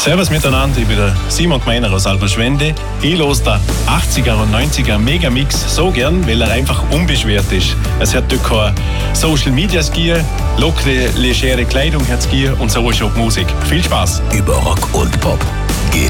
Servus miteinander, ich bin der Simon Gmeiner aus Alberschwende. Ich höre den 80er und 90er Megamix so gern, weil er einfach unbeschwert ist. Es hat dort keine Social Media gegeben, lockere, legere Kleidung hat es gegeben und so ist auch die Musik. Viel Spaß! Über Rock und Pop.